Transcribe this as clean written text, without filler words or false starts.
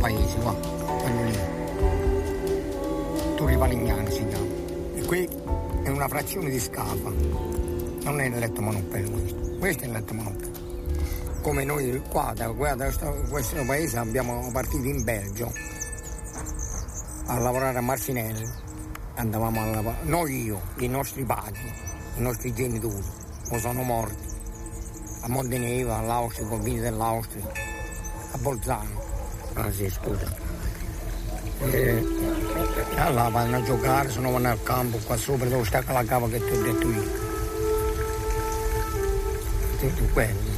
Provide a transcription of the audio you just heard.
paese, qua, quello lì. Torri Palignani si chiama. E qui è una frazione di Scafa, non è il letto Manoppello questo è il letto Manoppello. Come noi qua, da questo paese abbiamo partito in Belgio a lavorare a Marcinelli, andavamo a lavorare, noi i nostri padri, i nostri genitori, o sono morti, a Montenegro, all'Austria, ai confini dell'Austria, a Bolzano, scusa. Allora vanno a giocare, se no vanno al campo, qua sopra dove sta la cava che ti ho detto io. Tutto quello.